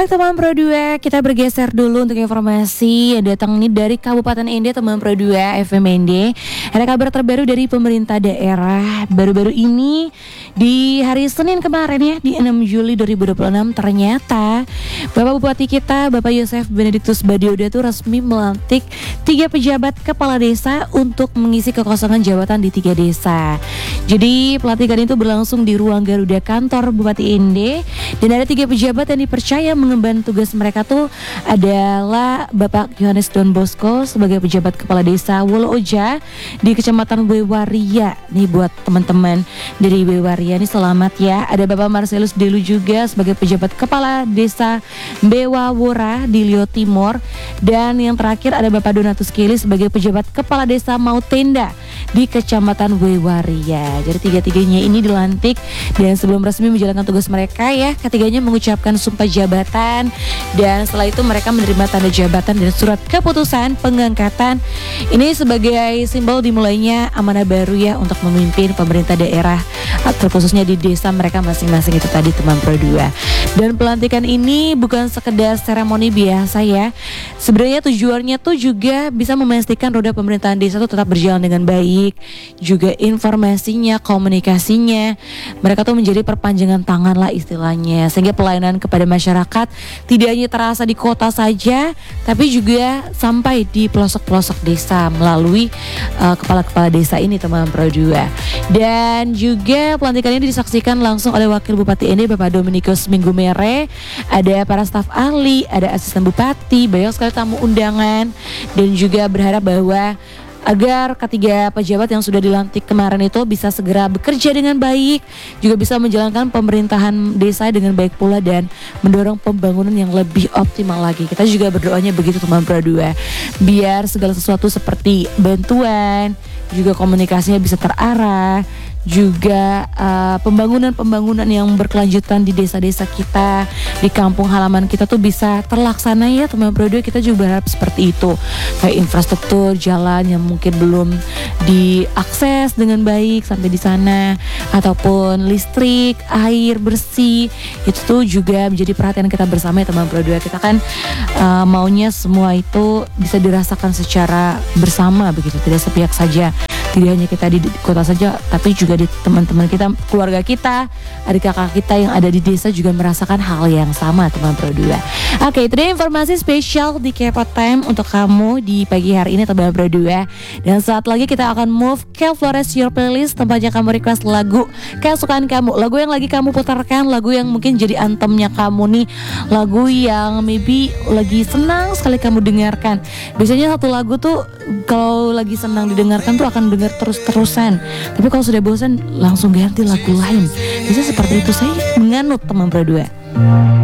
Baik teman Pro 2, kita bergeser dulu untuk informasi yang datang nih dari Kabupaten Ende, teman Pro 2 FM Ende. Ada kabar terbaru dari pemerintah daerah. Baru-baru ini di hari Senin kemarin ya, di 6 Juli 2026 ternyata Bapak Bupati kita, Bapak Yosef Benediktus Badioda itu resmi melantik 3 pejabat kepala desa untuk mengisi kekosongan jabatan di 3 desa. Jadi pelantikan itu berlangsung di ruang Garuda kantor Bupati Ende, dan ada 3 pejabat yang dipercaya mengemban tugas mereka tuh adalah Bapak Yohanes Don Bosco sebagai pejabat kepala desa Wolo Oja di Kecamatan Wewaria. Nih buat teman-teman dari Wewaria nih selamat ya. Ada Bapak Marcelus Delu juga sebagai pejabat kepala desa Bewawora di Lio Timur, dan yang terakhir ada Bapak Donatus Kili sebagai pejabat kepala desa Mautenda di Kecamatan Wewaria. Jadi 3-3-nya ini dilantik, dan sebelum resmi menjalankan tugas mereka ya, ketiganya mengucapkan sumpah jabatan, dan setelah itu mereka menerima tanda jabatan dan surat keputusan pengangkatan. Ini sebagai simbol dimulainya amanah baru ya untuk memimpin pemerintah daerah, terkhususnya di desa mereka masing-masing itu tadi teman Pro 2. Dan pelantikan ini bukan sekedar seremoni biasa ya. Sebenarnya tujuannya tuh juga bisa memastikan roda pemerintahan desa tuh tetap berjalan dengan baik, juga informasinya, komunikasinya, mereka tuh menjadi perpanjangan tangan lah istilahnya, sehingga pelayanan kepada masyarakat tidak hanya terasa di kota saja, tapi juga sampai di pelosok-pelosok desa melalui kepala-kepala desa ini teman Pro 2. Dan juga pelantikan ini disaksikan langsung oleh Wakil Bupati Ende Bapak Dominikus Minggu Mere, ada para staf ahli, ada asisten bupati, banyak sekali tamu undangan, dan juga berharap bahwa agar ketiga pejabat yang sudah dilantik kemarin itu bisa segera bekerja dengan baik, juga bisa menjalankan pemerintahan desa dengan baik pula, dan mendorong pembangunan yang lebih optimal lagi. Kita juga berdoanya begitu teman Pro 2, biar segala sesuatu seperti bantuan, juga komunikasinya bisa terarah, juga pembangunan yang berkelanjutan di desa-desa kita, di kampung halaman kita tuh bisa terlaksana ya teman Pro 2. Kita juga berharap seperti itu, kayak infrastruktur jalan yang mungkin belum diakses dengan baik sampai di sana, ataupun listrik, air bersih, itu tuh juga menjadi perhatian kita bersama ya teman Pro 2. Kita kan maunya semua itu bisa dirasakan secara bersama begitu, tidak sepihak saja. Tidak hanya kita di kota saja, tapi juga di teman-teman kita, keluarga kita, adik kakak kita yang ada di desa juga merasakan hal yang sama teman Pro 2. Oke, itu dia informasi spesial di K-pop Time untuk kamu di pagi hari ini teman Pro 2. Dan saat lagi kita akan move ke Flores Your Playlist, tempatnya kamu request lagu kesukaan kamu, lagu yang lagi kamu putarkan, lagu yang mungkin jadi antemnya kamu nih, lagu yang maybe lagi senang sekali kamu dengarkan. Biasanya satu lagu tuh kalau lagi senang didengarkan tuh akan dengar terus-terusan, tapi kalau sudah bosan langsung ganti lagu lain. Bisa seperti itu, saya menganut teman Pro 2.